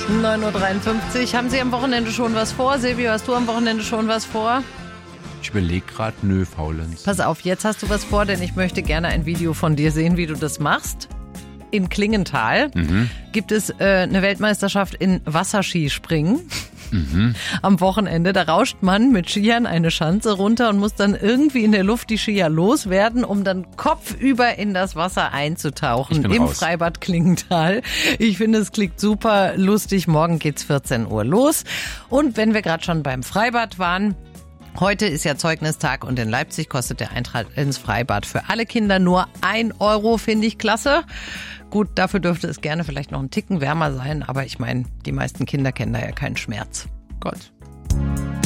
9:53 Uhr. Haben Sie am Wochenende schon was vor? Silvio, hast du am Wochenende schon was vor? Ich überlege gerade, faulenz. Pass auf, jetzt hast du was vor, denn ich möchte gerne ein Video von dir sehen, wie du das machst. In Klingenthal gibt es eine Weltmeisterschaft in Wasserskispringen. Am Wochenende, da rauscht man mit Skiern eine Schanze runter und muss dann irgendwie in der Luft die Skier loswerden, um dann kopfüber in das Wasser einzutauchen im raus. Freibad Klingenthal. Ich finde, es klingt super lustig. Morgen geht's 14 Uhr los. Und wenn wir gerade schon beim Freibad waren, heute ist ja Zeugnistag und in Leipzig kostet der Eintritt ins Freibad für alle Kinder nur 1 Euro, finde ich klasse. Gut, dafür dürfte es gerne vielleicht noch einen Ticken wärmer sein, aber ich meine, die meisten Kinder kennen da ja keinen Schmerz. Gott.